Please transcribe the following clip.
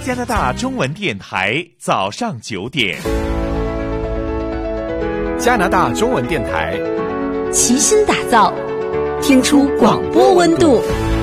加拿大中文电台早上9点。 加拿大中文电台齐心打造，听出广播温度。